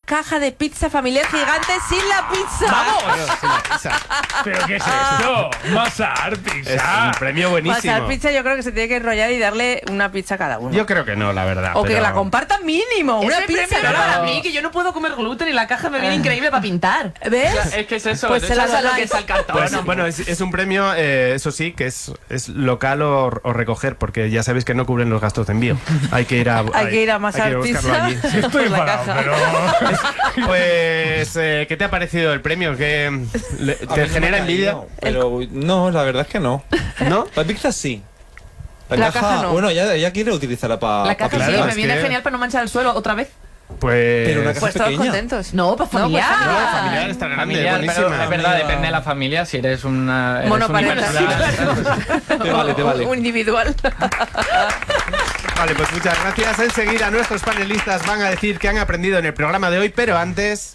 caja de pizza familiar gigante sin la pizza. ¡Vamos! ¿Pero qué es esto? Masar Pizza. Es un premio buenísimo. Masar Pizza yo creo que se tiene que enrollar y darle una pizza a cada uno. Yo creo que no, la verdad. O que pero- la compartan mínimo, una Ese pizza premio era cada para uno. mí, que yo no puedo comer gluten y la caja me viene increíble para pintar. ¿Ves? Es que es eso. Pues se la ¿Sabes lo donáis. que es el cartón? Pues, bueno, es un premio, eso sí, que es local o recoger, porque ya sabéis que no cubren los gastos de envío. Hay que ir a Masar buscarlo Pizza. allí. Sí. Estoy Por la enfadado, caja. pero... Pues, ¿qué te ha parecido el premio? ¿Qué, A mí ¿Te no me genera ha envidia? caído, pero no, la verdad es que no. ¿No? La pizza sí. La caja no. Bueno, ya quiere utilizarla para. La caja claro, sí, me es viene que- genial para no manchar el suelo otra vez. Pues... Pero una caja Pues todos pequeña. contentos. No, para familiar. pues No, familiar está grande, Familiar, pero buenísima. es verdad, depende de la familia. Si eres una. Eres Monoparental. universal. Te vale. Un individual. Vale, pues muchas gracias. Enseguida nuestros panelistas van a decir qué han aprendido en el programa de hoy, pero antes...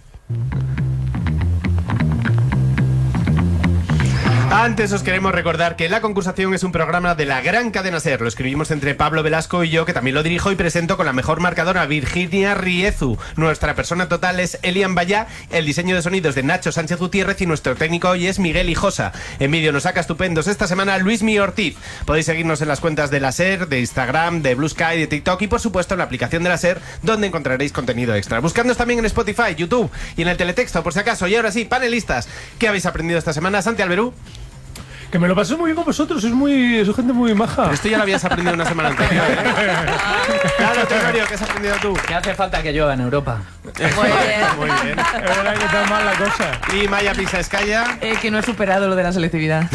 Antes os queremos recordar que La Concursación es un programa de la gran cadena SER. Lo escribimos entre Pablo Velasco y yo, que también lo dirijo y presento con la mejor marcadora, Virginia Riezu. Nuestra persona total es Elian Bayá, el diseño de sonidos de Nacho Sánchez Gutiérrez y nuestro técnico hoy es Miguel Hijosa. En vídeo nos saca estupendos esta semana Luismi Ortiz. Podéis seguirnos en las cuentas de la SER, de Instagram, de Blue Sky, de TikTok y por supuesto en la aplicación de la SER, donde encontraréis contenido extra. Buscadnos también en Spotify, YouTube y en el teletexto por si acaso. Y ahora sí, panelistas, ¿qué habéis aprendido esta semana? Santi Alberú. Que me lo paso muy bien con vosotros, sois gente muy maja. Esto ya lo habías aprendido una semana anterior, ¿eh? Claro, Tenorio, ¿qué has aprendido tú? ¿Qué hace falta que llueva en Europa? Muy bien. Muy bien. Es verdad que está mal la cosa. Y Maya Pisaeskaya. Que no he superado lo de la selectividad.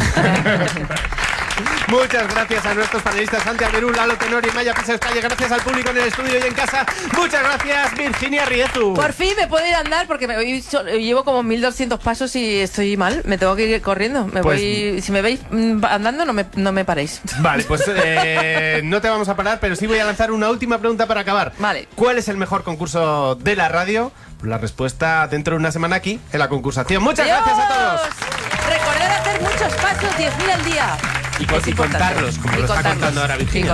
Muchas gracias a nuestros panelistas Santi Alberú, Lalo Tenorio y Maya Pisaeskaya. Gracias al público en el estudio y en casa. Muchas gracias, Virginia Riezu. Por fin me puedo ir a andar porque llevo como 1200 pasos y estoy mal. Me tengo que ir corriendo. Si me veis andando, no me paréis. Vale, pues no te vamos a parar, pero sí voy a lanzar una última pregunta para acabar. Vale. ¿Cuál es el mejor concurso de la radio? La respuesta dentro de una semana aquí, en La Concursación. Muchas gracias a todos. Recordad hacer muchos pasos, 10.000 al día. Y contarlos, como lo está contando ahora Virginia.